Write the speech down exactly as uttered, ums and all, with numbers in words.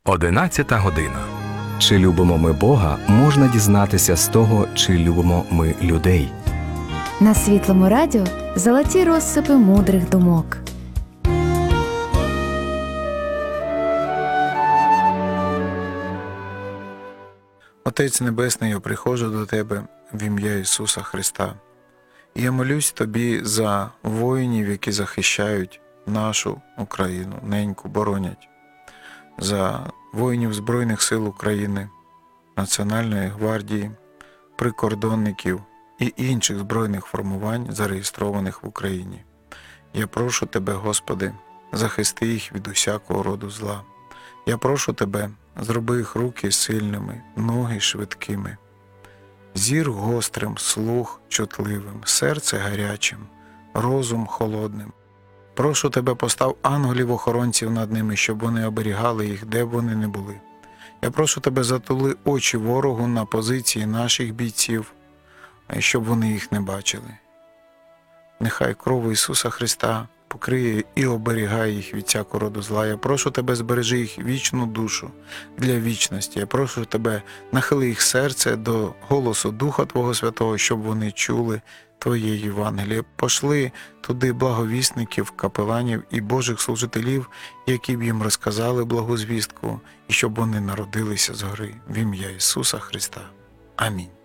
Одинадцята година. Чи любимо ми Бога, можна дізнатися з того, чи любимо ми людей. На Світлому радіо золоті розсипи мудрих думок. Отець Небесний, я приходжу до Тебе в ім'я Ісуса Христа. І я молюсь Тобі за воїнів, які захищають нашу Україну, неньку боронять, за воїнів Збройних сил України, Національної гвардії, прикордонників і інших збройних формувань, зареєстрованих в Україні. Я прошу Тебе, Господи, захисти їх від усякого роду зла. Я прошу Тебе, зроби їх руки сильними, ноги швидкими, зір гострим, слух чутливим, серце гарячим, розум холодним. Прошу Тебе, постав ангелів-охоронців над ними, щоб вони оберігали їх, де б вони не були. Я прошу Тебе, затули очі ворогу на позиції наших бійців, щоб вони їх не бачили. Нехай кров Ісуса Христа покриє і оберігає їх від всякого роду зла. Я прошу Тебе, збережи їх вічну душу для вічності. Я прошу Тебе, нахили їх серце до голосу Духа Твого Святого, щоб вони чули Твоє Євангеліє. Пошли туди благовісників, капеланів і Божих служителів, які б їм розказали благу звістку, і щоб вони народилися згори в ім'я Ісуса Христа. Амінь.